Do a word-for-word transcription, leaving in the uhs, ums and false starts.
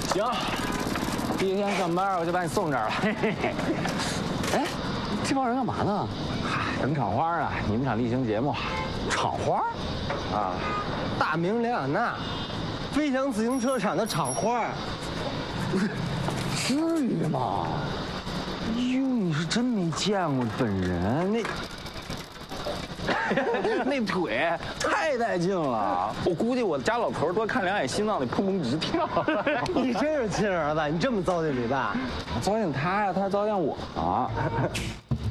行，第一天上班我就把你送这儿了。 哎，这帮人干嘛呢？ 嗨，等场花呢，你们场例行节目。 场花？ 啊，大名莱昂纳，飞翔自行车厂的厂花。 不是，至于吗？ 哟，你是真没见过本人，那那腿太带劲了，我估计我家老头多看两眼，心脏得砰砰直跳。 你真是亲儿子，你这么糟践你爸？ 糟践他呀，他糟践我啊。